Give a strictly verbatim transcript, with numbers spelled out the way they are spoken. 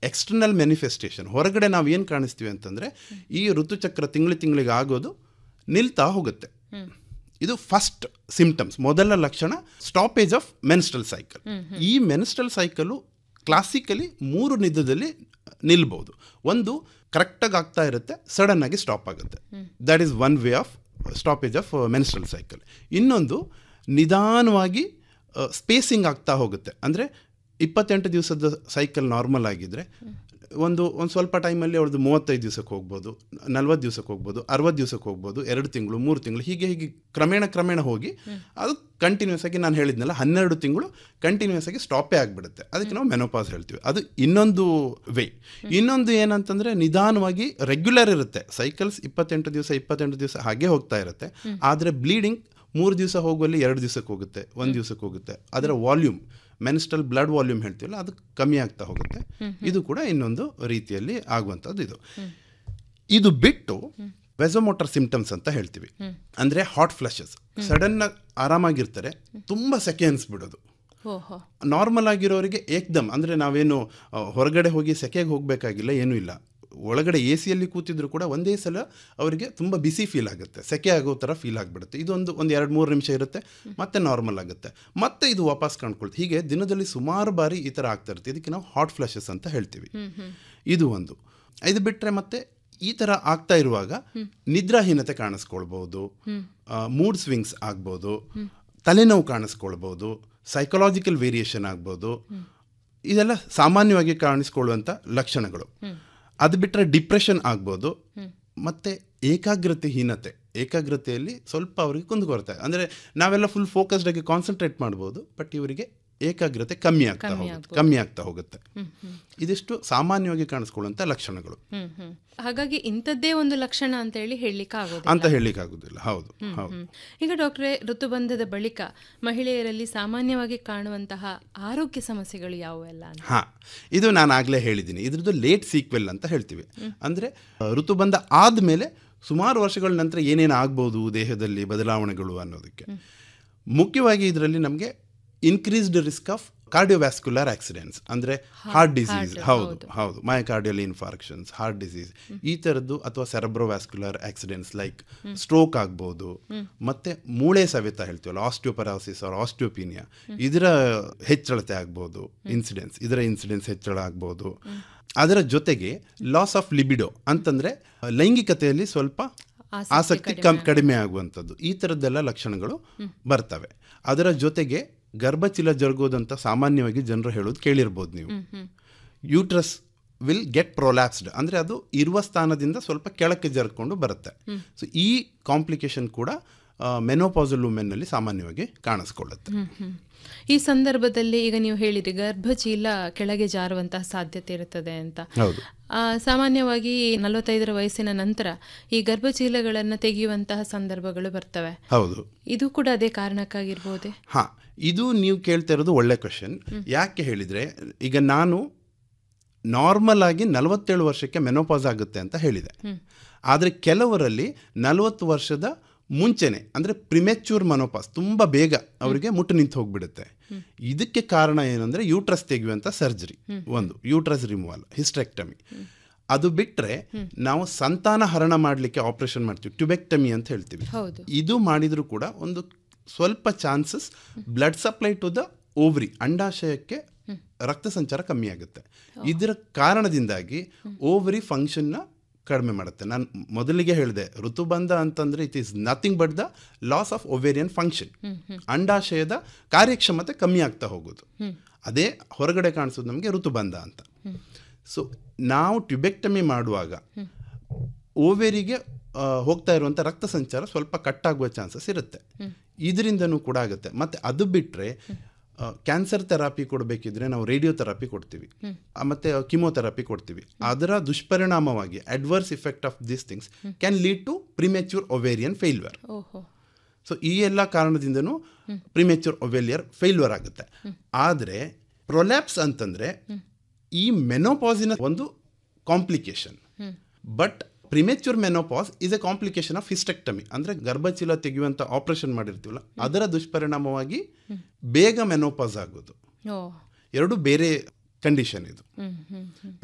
External manifestation, ಹೊರಗಡೆ ನಾವು ಏನು ಕಾಣಿಸ್ತೀವಿ ಅಂತಂದರೆ ಈ ಋತುಚಕ್ರ ತಿಂಗಳು ತಿಂಗಳಿಗೆ ಆಗೋದು ನಿಲ್ತಾ ಹೋಗುತ್ತೆ. ಇದು ಫಸ್ಟ್ ಸಿಂಪ್ಟಮ್ಸ್, ಮೊದಲ ಲಕ್ಷಣ ಸ್ಟಾಪೇಜ್ ಆಫ್ ಮೆನ್ಸ್ಟ್ರಲ್ ಸೈಕಲ್. ಈ ಮೆನ್ಸ್ಟ್ರಲ್ ಸೈಕಲು ಕ್ಲಾಸಿಕಲಿ ಮೂರು ನಿದ್ದದಲ್ಲಿ ನಿಲ್ಬೋದು. ಒಂದು ಕರೆಕ್ಟಾಗಿ ಆಗ್ತಾ ಇರುತ್ತೆ, ಸಡನ್ ಆಗಿ ಸ್ಟಾಪ್ ಆಗುತ್ತೆ. That is one way of stoppage of menstrual cycle. ಇನ್ನೊಂದು ನಿಧಾನವಾಗಿ ಸ್ಪೇಸಿಂಗ್ ಆಗ್ತಾ ಹೋಗುತ್ತೆ. ಅಂದರೆ ಇಪ್ಪತ್ತೆಂಟು ದಿವಸದ ಸೈಕಲ್ ನಾರ್ಮಲ್ ಆಗಿದ್ದರೆ ಒಂದು ಒಂದು ಸ್ವಲ್ಪ ಟೈಮಲ್ಲಿ ಅವ್ರದ್ದು ಮೂವತ್ತೈದು ದಿವಸಕ್ಕೆ ಹೋಗ್ಬೋದು, ನಲ್ವತ್ತು ದಿವಸಕ್ಕೆ ಹೋಗ್ಬೋದು, ಅರವತ್ತು ದಿವಸಕ್ಕೆ ಹೋಗ್ಬೋದು, ಎರಡು ತಿಂಗಳು, ಮೂರು ತಿಂಗಳು, ಹೀಗೆ ಹೀಗೆ ಕ್ರಮೇಣ ಕ್ರಮೇಣ ಹೋಗಿ ಅದು ಕಂಟಿನ್ಯೂಸ್ ಆಗಿ ನಾನು ಹೇಳಿದ್ನಲ್ಲ ಹನ್ನೆರಡು ತಿಂಗಳು ಕಂಟಿನ್ಯೂಸ್ ಆಗಿ ಸ್ಟಾಪೇ ಆಗಿಬಿಡುತ್ತೆ. ಅದಕ್ಕೆ ನಾವು ಮೆನೋಪಾಸ್ ಹೇಳ್ತೀವಿ. ಅದು ಇನ್ನೊಂದು ವೇ. ಇನ್ನೊಂದು ಏನಂತಂದರೆ ನಿಧಾನವಾಗಿ ರೆಗ್ಯುಲರ್ ಇರುತ್ತೆ ಸೈಕಲ್ಸ್, ಇಪ್ಪತ್ತೆಂಟು ದಿವಸ ಇಪ್ಪತ್ತೆಂಟು ದಿವಸ ಹಾಗೆ ಹೋಗ್ತಾ ಇರುತ್ತೆ. ಆದರೆ ಬ್ಲೀಡಿಂಗ್ ಮೂರು ದಿವಸ ಹೋಗುವಲ್ಲಿ ಎರಡು ದಿವಸಕ್ಕೆ ಹೋಗುತ್ತೆ, ಒಂದು ದಿವಸಕ್ಕೆ ಹೋಗುತ್ತೆ. ಅದರ ವಾಲ್ಯೂಮ್, ಮೆನ್ಸ್ಟ್ರಲ್ ಬ್ಲಡ್ ವಾಲ್ಯೂಮ್ ಹೇಳ್ತೀವಲ್ಲ, ಅದು ಕಮ್ಮಿ ಆಗ್ತಾ ಹೋಗುತ್ತೆ. ಇದು ಕೂಡ ಇನ್ನೊಂದು ರೀತಿಯಲ್ಲಿ ಆಗುವಂಥದ್ದು. ಇದು ಇದು ಬಿಟ್ಟು ವೆಸೋಮೋಟರ್ ಸಿಂಪ್ಟಮ್ಸ್ ಅಂತ ಹೇಳ್ತೀವಿ. ಅಂದರೆ ಹಾಟ್ ಫ್ಲಶಸ್, ಸಡನ್ ಆರಾಮಾಗಿರ್ತಾರೆ, ತುಂಬ ಸೆಕೆ ಅನಿಸ್ಬಿಡೋದು. ನಾರ್ಮಲ್ ಆಗಿರೋರಿಗೆ ಏಕ್ದಮ್, ಅಂದರೆ ನಾವೇನು ಹೊರಗಡೆ ಹೋಗಿ ಸೆಕೆಗೆ ಹೋಗಬೇಕಾಗಿಲ್ಲ, ಏನೂ ಇಲ್ಲ. ಒಳಗಡೆ ಎ ಸಿಯಲ್ಲಿ ಕೂತಿದ್ರು ಕೂಡ ಒಂದೇ ಸಲ ಅವರಿಗೆ ತುಂಬ ಬಿಸಿ ಫೀಲ್ ಆಗುತ್ತೆ, ಸೆಕೆ ಆಗೋ ಥರ ಫೀಲ್ ಆಗಿಬಿಡುತ್ತೆ. ಇದೊಂದು ಒಂದು ಎರಡು ಮೂರು ನಿಮಿಷ ಇರುತ್ತೆ, ಮತ್ತೆ ನಾರ್ಮಲ್ ಆಗುತ್ತೆ, ಮತ್ತೆ ಇದು ವಾಪಸ್ ಕಾಣ್ಕೊಳ್ತು. ಹೀಗೆ ದಿನದಲ್ಲಿ ಸುಮಾರು ಬಾರಿ ಈ ಥರ ಆಗ್ತಾ ಇರುತ್ತೆ. ಇದಕ್ಕೆ ನಾವು ಹಾಟ್ ಫ್ಲಶಸ್ ಅಂತ ಹೇಳ್ತೀವಿ. ಇದು ಒಂದು. ಇದು ಬಿಟ್ಟರೆ ಮತ್ತೆ ಈ ಥರ ಆಗ್ತಾ ಇರುವಾಗ ನಿದ್ರಾಹೀನತೆ ಕಾಣಿಸ್ಕೊಳ್ಬೋದು, ಮೂಡ್ ಸ್ವಿಂಗ್ಸ್ ಆಗ್ಬೋದು, ತಲೆನೋವು ಕಾಣಿಸ್ಕೊಳ್ಬೋದು, ಸೈಕಲಾಜಿಕಲ್ ವೇರಿಯೇಷನ್ ಆಗ್ಬೋದು. ಇದೆಲ್ಲ ಸಾಮಾನ್ಯವಾಗಿ ಕಾಣಿಸ್ಕೊಳ್ಳುವಂಥ ಲಕ್ಷಣಗಳು. ಅದು ಬಿಟ್ಟರೆ ಡಿಪ್ರೆಷನ್ ಆಗ್ಬೋದು, ಮತ್ತು ಏಕಾಗ್ರತೆ ಹೀನತೆ, ಏಕಾಗ್ರತೆಯಲ್ಲಿ ಸ್ವಲ್ಪ ಅವರಿಗೆ ಕುಂದುಕೊರತೆ. ಅಂದರೆ ನಾವೆಲ್ಲ ಫುಲ್ ಫೋಕಸ್ಡ್ ಆಗಿ ಕಾನ್ಸಂಟ್ರೇಟ್ ಮಾಡ್ಬೋದು, ಬಟ್ ಇವರಿಗೆ ಏಕಾಗ್ರತೆ ಕಮ್ಮಿ ಆಗ್ತಾ ಹೋಗುತ್ತೆ ಕಮ್ಮಿ ಆಗ್ತಾ ಹೋಗುತ್ತೆ ಇದಿಷ್ಟು ಸಾಮಾನ್ಯವಾಗಿ ಕಾಣಿಸ್ಕೊಳ್ಳುವಂಥ ಲಕ್ಷಣಗಳು. ಹಾಗಾಗಿ ಇಂಥದ್ದೇ ಒಂದು ಲಕ್ಷಣ ಅಂತ ಹೇಳಿ ಹೇಳಲಿಕ್ಕೆ ಆಗೋದಿಲ್ಲ ಅಂತ ಹೇಳಲಿಕ್ಕೆ ಆಗೋದಿಲ್ಲ. ಹೌದು ಹೌದು. ಈಗ ಡಾಕ್ಟ್ರೇ, ಋತುಬಂಧದ ಬಳಿಕ ಮಹಿಳೆಯರಲ್ಲಿ ಸಾಮಾನ್ಯವಾಗಿ ಕಾಣುವಂತಹ ಆರೋಗ್ಯ ಸಮಸ್ಯೆಗಳು ಯಾವುವೆಲ್ಲ? ಹಾಂ, ಇದು ನಾನು ಆಗಲೇ ಹೇಳಿದ್ದೀನಿ. ಇದ್ರದ್ದು ಲೇಟ್ ಸೀಕ್ವೆಲ್ ಅಂತ ಹೇಳ್ತೀವಿ. ಅಂದರೆ ಋತುಬಂಧ ಆದಮೇಲೆ ಸುಮಾರು ವರ್ಷಗಳ ನಂತರ ಏನೇನು ಆಗ್ಬೋದು ದೇಹದಲ್ಲಿ ಬದಲಾವಣೆಗಳು ಅನ್ನೋದಕ್ಕೆ. ಮುಖ್ಯವಾಗಿ ಇದರಲ್ಲಿ ನಮಗೆ increased risk of cardiovascular accidents, ಅಂದರೆ ಹಾರ್ಟ್ ಡಿಸೀಸ್, ಹೌದು ಹೌದು ಮಯೋಕಾರ್ಡಿಯಲ್ ಇನ್ಫಾರ್ಕ್ಷನ್ಸ್, ಹಾರ್ಟ್ ಡಿಸೀಸ್ ಈ ಥರದ್ದು, ಅಥವಾ ಸೆರೆಬ್ರೋವ್ಯಾಸ್ಕ್ಯುಲರ್ ಆಕ್ಸಿಡೆಂಟ್ಸ್ ಲೈಕ್ ಸ್ಟ್ರೋಕ್ ಆಗ್ಬೋದು, ಮತ್ತು ಮೂಳೆ ಸವೆತ ಹೇಳ್ತೀವಲ್ಲ ಆಸ್ಟಿಯೋಪರಾಸಿಸ್ ಆರ್ ಆಸ್ಟಿಯೋಪಿನಿಯಾ, ಇದರ ಹೆಚ್ಚಳತೆ ಆಗ್ಬೋದು, ಇನ್ಸಿಡೆನ್ಸ್ ಇದರ ಇನ್ಸಿಡೆನ್ಸ್ ಹೆಚ್ಚಳ ಆಗ್ಬೋದು. ಅದರ ಜೊತೆಗೆ ಲಾಸ್ ಆಫ್ ಲಿಬಿಡೋ ಅಂತಂದರೆ ಲೈಂಗಿಕತೆಯಲ್ಲಿ ಸ್ವಲ್ಪ ಆಸಕ್ತಿ ಕಮ್ ಕಡಿಮೆ ಆಗುವಂಥದ್ದು, ಈ ಥರದ್ದೆಲ್ಲ ಲಕ್ಷಣಗಳು ಬರ್ತವೆ. ಅದರ ಜೊತೆಗೆ ಗರ್ಭಚೀಲ ಜರುಗೋದಂತ ಸಾಮಾನ್ಯವಾಗಿ ಜನರು ಹೇಳೋದು ಕೇಳಿರ್ಬೋದು ನೀವು. ಯೂಟ್ರಸ್ ವಿಲ್ ಗೆಟ್ ಪ್ರೊಲ್ಯಾಪ್ಸ್ಡ್, ಅಂದರೆ ಅದು ಇರುವ ಸ್ಥಾನದಿಂದ ಸ್ವಲ್ಪ ಕೆಳಕ್ಕೆ ಜರ್ಕೊಂಡು ಬರುತ್ತೆ. ಸೊ ಈ ಕಾಂಪ್ಲಿಕೇಶನ್ ಕೂಡ ಮೆನೋಪಾಸಲ್ ವುಮೆನ್ನಲ್ಲಿ ಸಾಮಾನ್ಯವಾಗಿ ಕಾಣಿಸ್ಕೊಳ್ಳುತ್ತೆ. ಈ ಸಂದರ್ಭದಲ್ಲಿ ಈಗ ನೀವು ಹೇಳಿದ್ರಿ ಗರ್ಭಚೀಲ ಕೆಳಗೆ ಜಾರುವಂತಹ ಸಾಧ್ಯತೆ ಇರುತ್ತದೆ ಅಂತ. ಹೌದು. ಸಾಮಾನ್ಯವಾಗಿ ನಲವತ್ತೈದರ ವಯಸ್ಸಿನ ನಂತರ ಈ ಗರ್ಭಚೀಲಗಳನ್ನು ತೆಗೆಯುವಂತಹ ಸಂದರ್ಭಗಳು ಬರ್ತವೆ. ಹೌದು. ಇದು ಕೂಡ ಅದೇ ಕಾರಣಕ್ಕಾಗಿರ್ಬೋದೇ? ಹಾಂ, ಇದು ನೀವು ಕೇಳ್ತಾ ಇರೋದು ಒಳ್ಳೆ ಕ್ವೆಶನ್. ಯಾಕೆ ಹೇಳಿದರೆ, ಈಗ ನಾನು ನಾರ್ಮಲ್ ಆಗಿ ನಲವತ್ತೇಳು ವರ್ಷಕ್ಕೆ ಮೆನೋಪಾಸ್ ಆಗುತ್ತೆ ಅಂತ ಹೇಳಿದೆ. ಆದರೆ ಕೆಲವರಲ್ಲಿ ನಲವತ್ತು ವರ್ಷದ ಮುಂಚೆನೆ, ಅಂದರೆ ಪ್ರಿಮೆಚ್ಯೂರ್ ಮೆನೋಪಾಸ್, ತುಂಬ ಬೇಗ ಅವರಿಗೆ ಮುಟ್ಟು ನಿಂತು ಹೋಗ್ಬಿಡುತ್ತೆ. ಇದಕ್ಕೆ ಕಾರಣ ಏನಂದರೆ ಯೂಟ್ರಸ್ ತೆಗೆಯುವಂಥ ಸರ್ಜರಿ, ಒಂದು ಯೂಟ್ರಸ್ ರಿಮೂವಲ್, ಹಿಸ್ಟೆಕ್ಟಮಿ. ಅದು ಬಿಟ್ಟರೆ ನಾವು ಸಂತಾನ ಹರಣ ಮಾಡಲಿಕ್ಕೆ ಆಪರೇಷನ್ ಮಾಡ್ತೀವಿ, ಟ್ಯುಬೆಕ್ಟಮಿ ಅಂತ ಹೇಳ್ತೀವಿ. ಇದು ಮಾಡಿದರೂ ಕೂಡ ಒಂದು ಸ್ವಲ್ಪ chances blood supply to the ಓವ್ರಿ, ಅಂಡಾಶಯಕ್ಕೆ ರಕ್ತ ಸಂಚಾರ ಕಮ್ಮಿ ಆಗುತ್ತೆ. ಇದರ ಕಾರಣದಿಂದಾಗಿ ಓವರಿ ಫಂಕ್ಷನ್ನ ಕಡಿಮೆ ಮಾಡುತ್ತೆ. ನಾನು ಮೊದಲಿಗೆ ಹೇಳಿದೆ, ಋತುಬಂಧ ಅಂತಂದರೆ it is nothing but the loss of ovarian function. ಅಂಡಾಶಯದ ಕಾರ್ಯಕ್ಷಮತೆ ಕಮ್ಮಿ ಆಗ್ತಾ ಹೋಗೋದು, ಅದೇ ಹೊರಗಡೆ ಕಾಣಿಸೋದು ನಮಗೆ ಋತುಬಂಧ ಅಂತ. ಸೊ ನಾವು ಟ್ಯುಬೆಕ್ಟಮಿ ಮಾಡುವಾಗ ಓವೇರಿಗೆ ಹೋಗ್ತಾ ಇರುವಂಥ ರಕ್ತ ಸಂಚಾರ ಸ್ವಲ್ಪ ಕಟ್ಟಾಗುವ ಚಾನ್ಸಸ್ ಇರುತ್ತೆ. ಇದರಿಂದನೂ ಕೂಡ ಆಗುತ್ತೆ. ಮತ್ತು ಅದು ಬಿಟ್ಟರೆ ಕ್ಯಾನ್ಸರ್ ಥೆರಪಿ ಕೊಡಬೇಕಿದ್ರೆ ನಾವು ರೇಡಿಯೋ ಥೆರಪಿ ಕೊಡ್ತೀವಿ, ಮತ್ತು ಕಿಮೋಥೆರಪಿ ಕೊಡ್ತೀವಿ. ಅದರ ದುಷ್ಪರಿಣಾಮವಾಗಿ adverse effect of these things can lead to premature ovarian failure. So ಈ ಎಲ್ಲ ಕಾರಣದಿಂದನೂ ಪ್ರಿಮೆಚ್ಯೂರ್ ಒವೇರಿಯರ್ ಫೇಲ್ಯೂರ್ ಆಗುತ್ತೆ. ಆದರೆ ಪ್ರೊಲ್ಯಾಪ್ಸ್ ಅಂತಂದರೆ ಈ ಮೆನೋಪಾಸಿನ ಒಂದು complication. But premature menopause is A complication of hysterectomy, ಅಂದರೆ ಗರ್ಭಚೀಲ ತೆಗೆಯುವಂಥ ಆಪರೇಷನ್ ಮಾಡಿರ್ತೀವಲ್ಲ ಅದರ ದುಷ್ಪರಿಣಾಮವಾಗಿ ಬೇಗ ಮೆನೋಪಾಸ್ ಆಗೋದು. ಎರಡು ಬೇರೆ ಕಂಡೀಷನ್ ಇದು.